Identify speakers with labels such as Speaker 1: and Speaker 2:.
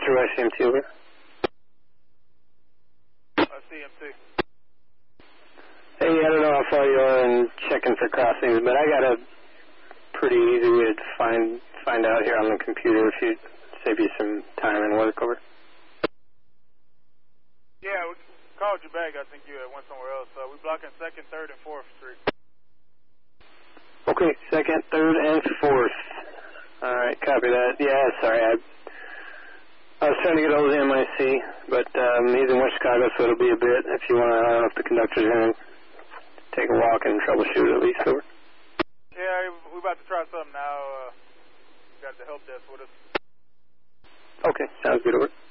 Speaker 1: Roger, West CMT over.
Speaker 2: CMT.
Speaker 1: Hey, I don't know how far you are in checking for crossings, but I got a pretty easy way to find out here on the computer if you save you some time and work over.
Speaker 2: Yeah, we called you back. I think you went somewhere else. We're blocking 2nd, 3rd, and 4th Street.
Speaker 1: Okay, 2nd, 3rd, and 4th. All right, copy that. Yeah, sorry, I was trying to get hold of the MIC, but he's in West Chicago, so it'll be a bit. If you want to, I don't know if the conductor's going to take a walk and troubleshoot at least over.
Speaker 2: Yeah, we're about to try something now. Got the help desk with us.
Speaker 1: Okay, sounds good over.